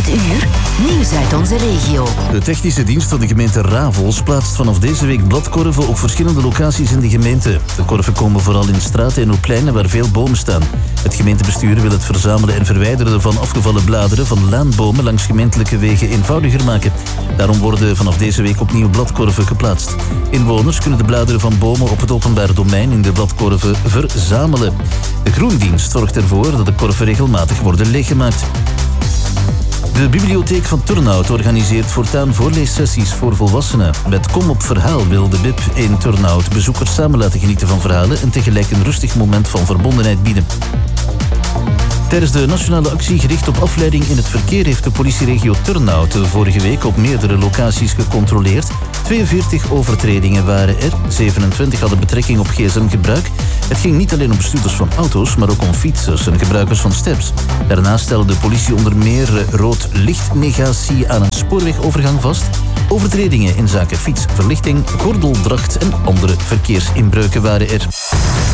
Dit uur, nieuws uit onze regio. De technische dienst van de gemeente Ravels plaatst vanaf deze week bladkorven op verschillende locaties in de gemeente. De korven komen vooral in straten en op pleinen waar veel bomen staan. Het gemeentebestuur wil het verzamelen en verwijderen van afgevallen bladeren van laanbomen langs gemeentelijke wegen eenvoudiger maken. Daarom worden vanaf deze week opnieuw bladkorven geplaatst. Inwoners kunnen de bladeren van bomen op het openbaar domein in de bladkorven verzamelen. De groendienst zorgt ervoor dat de korven regelmatig worden leeggemaakt. De bibliotheek van Turnhout organiseert voortaan voorleessessies voor volwassenen. Met Kom op Verhaal wil de BIP in Turnhout bezoekers samen laten genieten van verhalen en tegelijk een rustig moment van verbondenheid bieden. Tijdens de nationale actie gericht op afleiding in het verkeer heeft de politieregio Turnhout vorige week op meerdere locaties gecontroleerd. 42 overtredingen waren er, 27 hadden betrekking op gsm-gebruik. Het ging niet alleen om bestuurders van auto's, maar ook om fietsers en gebruikers van steps. Daarnaast stelde de politie onder meer rood lichtnegatie aan een spoorwegovergang vast, overtredingen in zaken fietsverlichting, gordeldracht en andere verkeersinbreuken waren er.